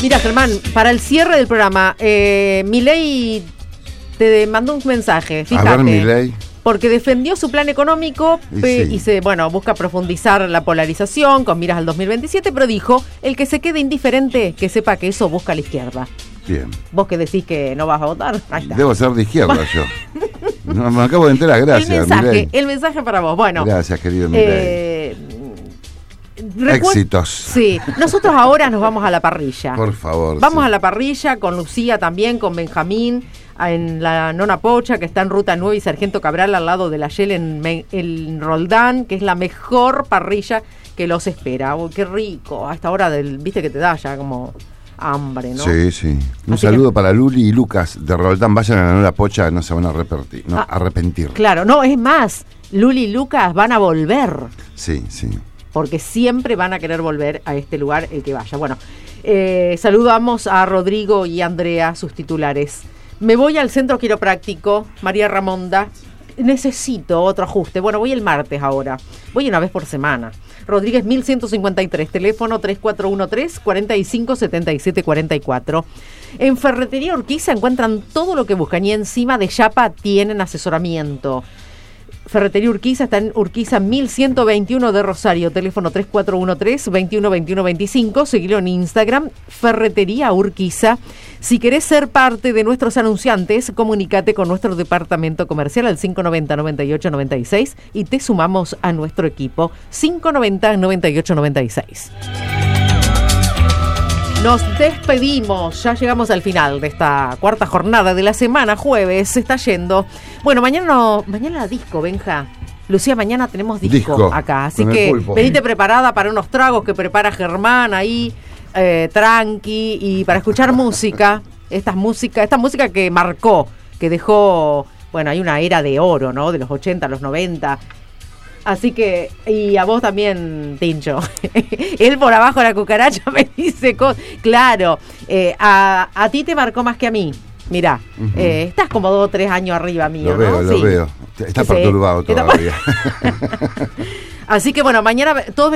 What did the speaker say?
Mira, Germán, para el cierre del programa, Milei te mandó un mensaje, fíjate. A ver, Milei. Porque defendió su plan económico y busca profundizar la polarización con miras al 2027, pero dijo, el que se quede indiferente, que sepa que eso busca a la izquierda. Bien. Vos que decís que no vas a votar, ahí está. Debo ser de izquierda yo. No, me acabo de enterar, gracias, Milei. El mensaje para vos, bueno. Gracias, querido Milei. Éxitos. Sí, nosotros ahora nos vamos a la parrilla. Por favor. Vamos a la parrilla con Lucía también, con Benjamín, en la Nona Pocha, que está en Ruta 9 y Sargento Cabral, al lado de la Shell en Roldán, que es la mejor parrilla que los espera. Oh, qué rico. A esta hora viste que te da ya como hambre, ¿no? Sí, sí. Un saludo para Luli y Lucas de Roldán. Vayan a la Nona Pocha, no se van a arrepentir. Claro, no, es más, Luli y Lucas van a volver. Sí, sí. Porque siempre van a querer volver a este lugar el que vaya. Bueno, saludamos a Rodrigo y Andrea, sus titulares. Me voy al centro quiropráctico, María Ramonda. Necesito otro ajuste. Bueno, voy el martes ahora. Voy una vez por semana. Rodríguez 1153, teléfono 3413-457744. En Ferretería Urquiza encuentran todo lo que buscan y encima de Yapa tienen asesoramiento. Ferretería Urquiza está en Urquiza 1121 de Rosario, teléfono 3413-212125, seguilo en Instagram, Ferretería Urquiza. Si querés ser parte de nuestros anunciantes, comunícate con nuestro departamento comercial al 590-9896 y te sumamos a nuestro equipo 590-9896. Nos despedimos, ya llegamos al final de esta cuarta jornada de la semana, jueves, se está yendo. Bueno, mañana disco, Benja. Lucía, mañana tenemos disco acá, así que venite preparada para unos tragos que prepara Germán ahí, tranqui, y para escuchar música, esta música que marcó, que dejó, bueno, hay una era de oro, ¿no? De los 80 a los 90. Así que, y a vos también, Tincho. Él por abajo de la cucaracha me dice cosas. Claro, a ti te marcó más que a mí. Mirá, estás como 2 o 3 años arriba mío, ¿no? Lo veo. Está perturbado todavía. Así que bueno, mañana todos